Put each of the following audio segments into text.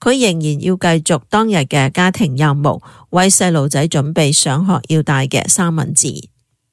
佢仍然要繼續當日嘅家庭任務，為細路仔準備上學要帶嘅三文治。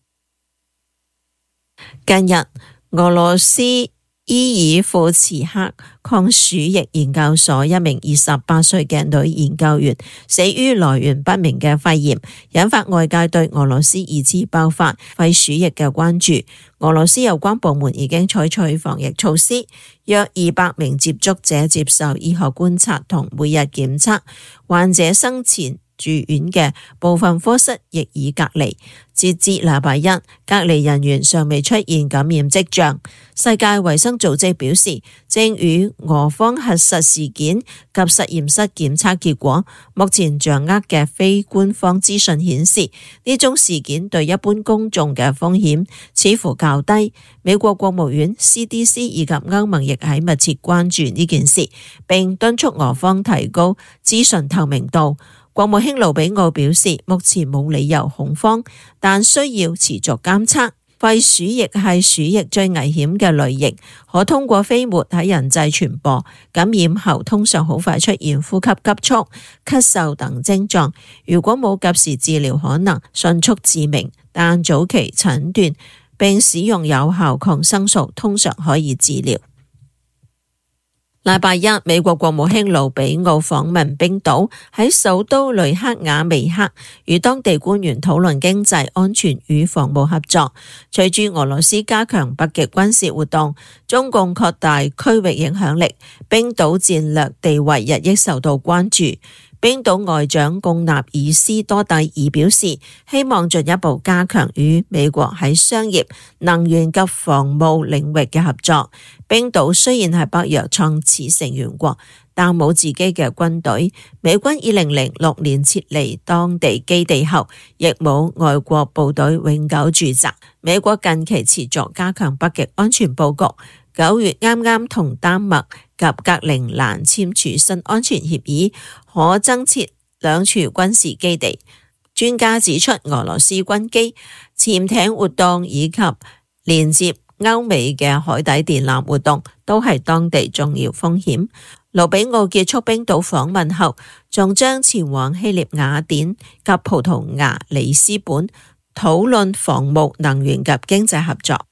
近日，俄羅斯伊爾庫茨克抗鼠疫研究所一名28歲嘅女研究員死於來源不明嘅肺炎，引發外界對俄羅斯二次爆發肺鼠疫嘅關注。俄羅斯有關部門已經採取防疫措施，約200名接觸者接受醫學觀察同每日檢測，患者生前住院嘅部分科室亦已隔離。截至禮拜一，隔離人員尚未出現感染跡象。世界衛生組織表示，正與俄方核實事件及實驗室檢測結果。目前掌握嘅非官方資訊顯示，呢種事件對一般公眾嘅風險似乎較低。美國國務院 CDC 以及歐盟亦喺密切關注呢件事，並敦促俄方提高資訊透明度。國務卿盧比奧表示，目前冇理由恐慌，但需要持續監測。肺鼠疫係鼠疫最危險嘅類型，可通過飛沫喺人際傳播。感染後通常好快出現呼吸急促、咳嗽等症狀。如果冇及時治療，可能迅速致命，但早期診斷並使用有效抗生素通常可以治療。禮拜一，美國國務卿盧比奧訪問冰島，喺首都雷克雅未克與當地官員討論經濟、安全與防務合作。隨住俄羅斯加強北極軍事活動，中共擴大區域影響力，冰島戰略地位日益受到關注。冰島外長貢納爾斯多蒂爾表示，希望進一步加強與美國喺商業、能源及防務領域嘅合作。冰島雖然係北約創始成員國，但冇自己嘅軍隊。美軍2006年撤離當地基地後，亦冇外國部隊永久駐紮。美國近期持續加強北極安全佈局。9月啱啱同丹麥及格陵蘭簽署新安全協議，可增設2處軍事基地。專家指出，俄羅斯軍機、潛艇活動以及連接歐美嘅海底電纜活動都係當地重要風險。盧比奧結束冰島訪問後，仲將前往希臘雅典及葡萄牙里斯本，討論防務、能源及經濟合作。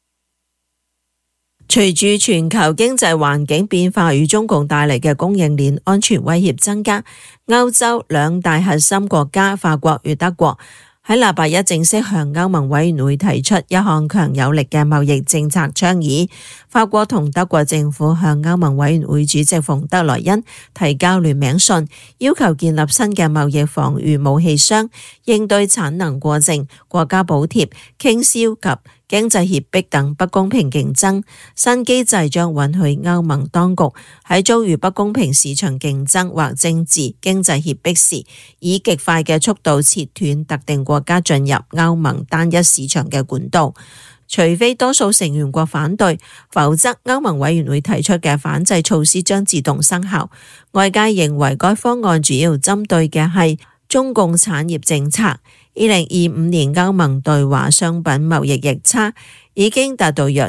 隨住全球經濟環境變化與中共帶嚟嘅供應鏈安全威脅增加，歐洲2大核心國家法國與德國喺禮拜一正式向歐盟委員會提出一項強有力嘅貿易政策倡議。法國同德國政府向歐盟委員會主席馮德萊恩提交聯名信，要求建立新嘅貿易防禦武器箱，應對產能過剩、國家補貼、傾銷及經濟脅迫等不公平競爭。新機制將允許歐盟當局喺遭遇不公平市場競爭或政治經濟脅迫時，以極快嘅速度切斷特定國家進入歐盟單一市場嘅管道。除非多數成員國反對，否則歐盟委員會提出嘅反制措施將自動生效。外界認為該方案主要針對嘅係中共產業政策。2025年歐盟對華商品貿易逆差已經達到約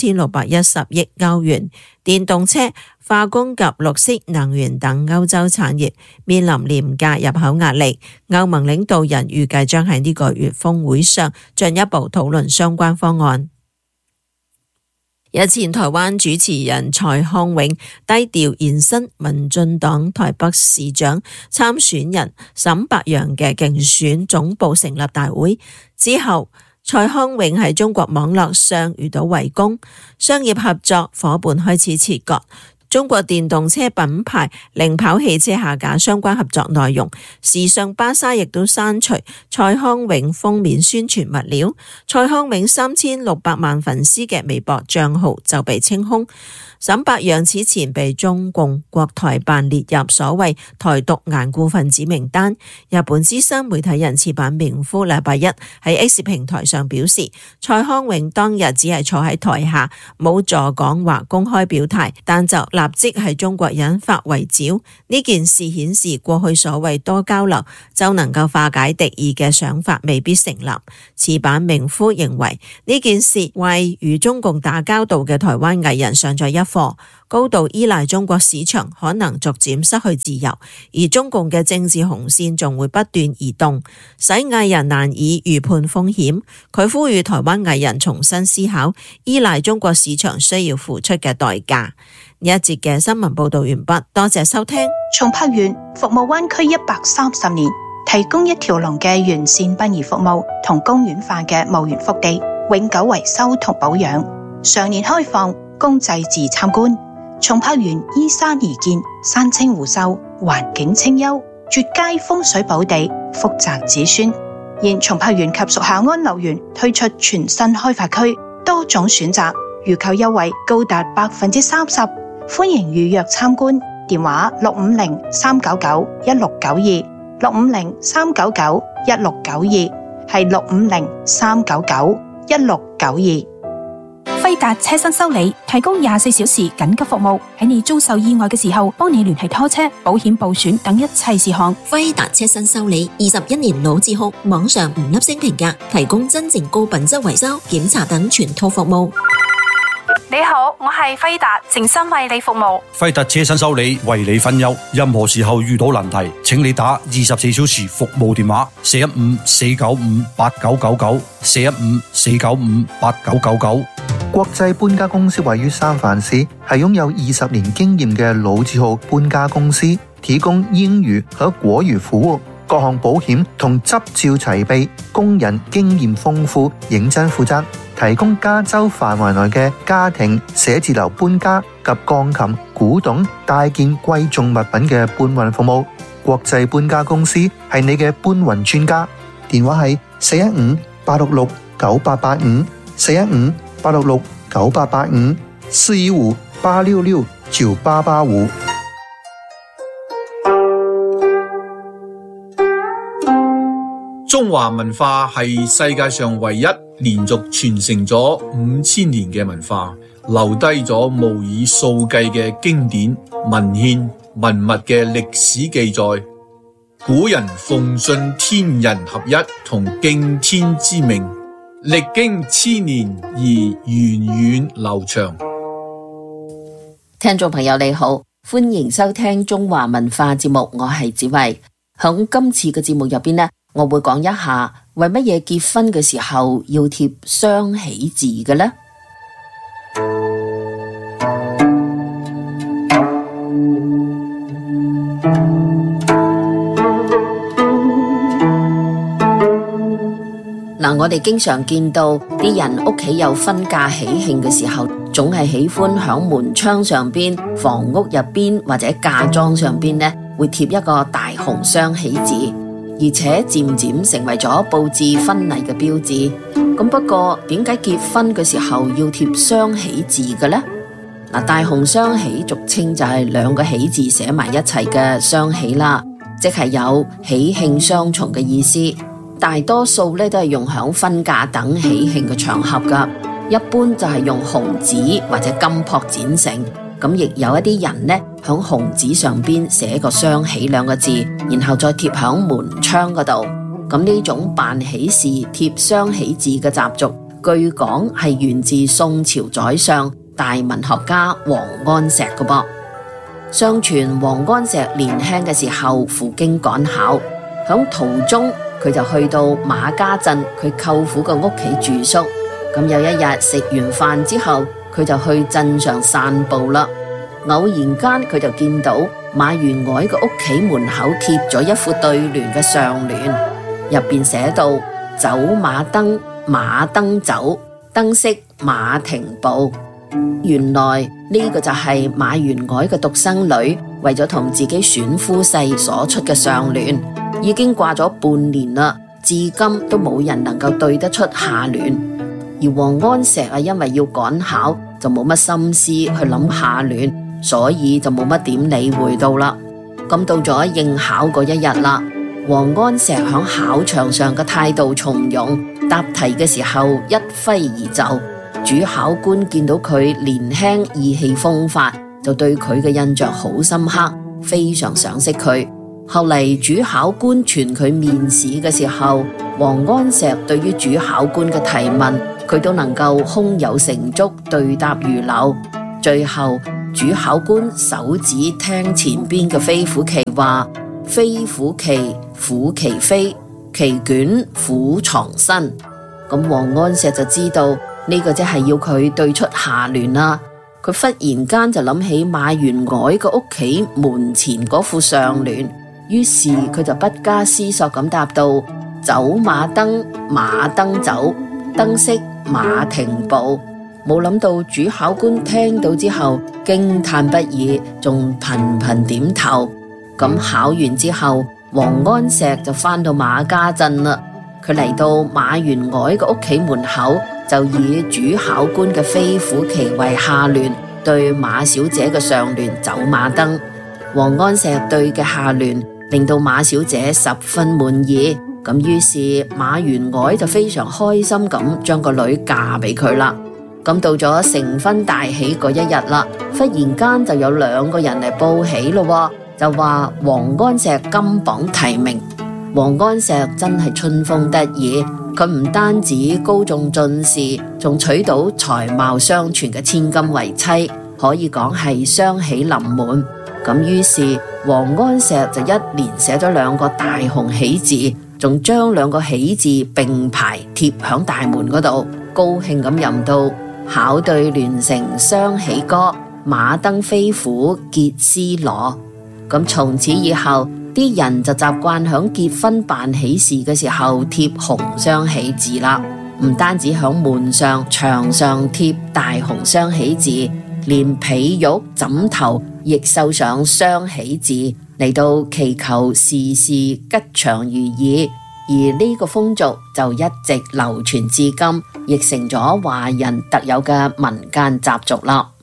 3610億歐元。電動車、化工及綠色能源等歐洲產業面臨廉價入口壓力。歐盟領導人預計將喺呢個月峰會上進一步討論相關方案。日前台灣主持人蔡康永低調現身民進黨台北市長參選人沈伯洋嘅競選總部成立大會之後，蔡康永喺中國網絡上遇到圍攻，商業合作夥伴開始切割。中國電動車品牌零跑汽車下架相關合作內容，時尚芭莎亦都刪除蔡康永封面宣傳物料。蔡康永3600萬粉絲嘅微博賬號就被清空。沈伯洋此前被中共國台辦列入所謂台獨頑固分子名單。日本資深媒體人矢板明夫禮拜一喺 X 平台上表示，蔡康永當日只係坐喺台下，冇助講或公開表態，但就立即係中國人發圍剿。呢件事顯示過去所謂多交流就能夠化解敵意嘅想法未必成立。此版名夫認為呢件事為與中共打交道嘅台灣藝人上咗一課，高度依賴中國市場可能逐漸失去自由，而中共嘅政治紅線仲會不斷移動，使藝人難以預判風險。佢呼籲台灣藝人重新思考依賴中國市場需要付出嘅代價。呢一節嘅新聞報道完畢，多謝收聽。 松柏園服務灣區130年，提供一條龍嘅完善殯儀服務同公園化嘅墓園福地，永久維修同保養，常年開放供祭祀參觀。松柏園依山而建，山清湖秀，環境清幽，絕佳風水寶地，福澤子孫。現松柏園及屬下安樂園推出全新開發區，多種選擇，預購優惠高達30%，歡迎預約參觀。電話650-399-1692，650-399-1692，係650-399-1692。 輝達車身修理提供24小時緊急服務，喺你遭受意外嘅時候，幫你聯繫拖車、保險報損等一切事項。 輝達車身修理21年老字號，網上5粒星評價，提供真正高品質維修、檢查等全套服務。 你好，我係輝達，誠心為你服務。 輝達車身修理為你分憂，任何時候遇到難題，請你打24小時服務電話415-495-8999，415-495-8999。 國際搬家公司位於三藩市，係擁有20年經驗嘅老字號搬家公司，提供英語和國語服務，各項保險同執照齊備，工人經驗豐富，認真負責，提供加州範圍內嘅家庭、寫字樓搬家及鋼琴、古董、大件貴重物品嘅搬運服務。國際搬家公司係你嘅搬運專家。電話係415-866-9885，415-866-9885，415-866-9885。 中華文化係世界上唯一連續傳承咗5000年嘅文化，留低咗無以數計嘅經典文獻文物嘅歷史記載。古人奉信天人合一同敬天之命，歷經千年而源遠流長。 聽眾朋友你好，歡迎收聽中華文化節目，我係子慧。響今次嘅節目入邊呢，我會講一下為乜嘢結婚嘅時候要貼雙喜字嘅呢？我哋經常見到啲人屋企有婚嫁喜慶嘅時候，總係喜歡響門窗上邊、房屋入邊或者嫁妝上邊呢，會貼一個大紅雙喜字，而且漸漸成為咗佈置婚禮嘅標誌。咁不過點解結婚嘅時候要貼雙喜字嘅呢？大紅雙喜俗稱就係兩個喜字寫埋一齊嘅雙喜啦，即係有喜慶雙重嘅意思。大多數咧都係用響婚嫁等喜慶嘅場合噶，一般就係用紅紙或者金箔剪成，咁亦有一啲人呢響紅紙上邊寫個雙喜兩個字，然後再貼響門窗嗰度。咁呢種辦喜事貼雙喜字嘅習俗，據講係源自宋朝宰相大文學家王安石嘅噃。相傳王安石年輕嘅時候赴京趕考，響途中佢就去到馬家鎮佢舅父嘅屋企住宿。咁有一日食完飯之後，佢就去鎮上散步啦。偶然間佢就見到馬員外嘅屋企門口貼咗一副對聯嘅上聯，入邊寫到走馬燈，馬燈走，燈熄馬停步。原來呢個就係馬員外嘅獨生女為咗同自己選夫婿所出嘅上聯，已經掛咗半年啦，至今都冇人能夠對得出下聯。而王安石因為要趕考，就冇乜心思去諗下聯，所以就冇乜點理會到啦。咁到咗應考嗰一日啦，王安石響考場上嘅態度從容，答題嘅時候一揮而就。主考官見到佢年輕意氣風發， 就對佢嘅印象好深刻，非常賞識佢。後嚟主考官傳佢面試嘅時候，王安石對於主考官嘅提問，佢都能夠胸有成竹，對答如流。最後主考官手指聽前邊嘅飛虎旗話：飛虎旗，虎旗飛，旗捲虎藏身。咁王安石就知道呢個即係要佢對出下聯啦。佢忽然間就諗起馬員外嘅屋企門前嗰副上聯，於是佢就不加思索咁答道：走馬燈，馬燈走，燈熄馬停步。冇諗到主考官聽到之後驚嘆不已，仲頻頻點頭。咁考完之後，王安石就返到馬家鎮啦。佢嚟到馬員外嘅屋企門口，就以主考官嘅飛虎旗為下聯，對馬小姐嘅上聯走馬燈。王安石對嘅下聯令到馬小姐十分滿意，咁於是馬員外就非常開心咁將個女嫁俾佢啦。咁到咗成婚大喜嗰一日啦，忽然間就有兩個人嚟報喜咯，就話王安石金榜題名。王安石真係春風得意，佢唔單止高中進士，仲娶到才貌雙全嘅千金為妻，可以講係雙喜臨門。咁於是王安石就一連寫咗兩個大紅喜字，仲將兩個喜字並排貼響大門嗰度，高興咁吟道：巧對聯成雙喜歌，馬燈飛虎結絲羅。咁從此以後，啲人就習慣響結婚辦喜事嘅時候貼紅雙喜字啦。唔單止響門上、牆上貼大紅雙喜字，連被褥、枕頭亦繡上雙喜字，嚟到祈求事事吉祥如意。而呢個風俗就一直流傳至今，亦成咗華人特有嘅民間習俗啦。